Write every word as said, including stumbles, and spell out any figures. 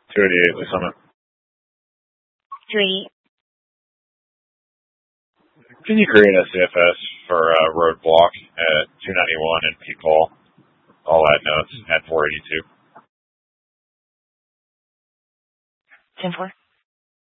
two eighty-eight, Lee Summit. two eighty-eight. Can you create a C F S for uh, roadblock at two ninety-one and P-Call? All that notes at four eighty-two. ten four.